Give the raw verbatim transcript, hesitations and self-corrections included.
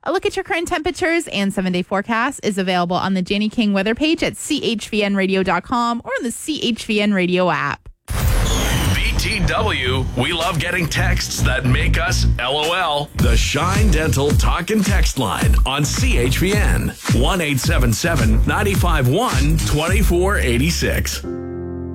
A look at your current temperatures and seven-day forecast is available on the Janie King weather page at c h v n radio dot com or on the C H V N Radio app. B T W, we love getting texts that make us LOL. The Shine Dental Talk and Text line on C H V N. one eight seven seven, nine five one, two four eight six.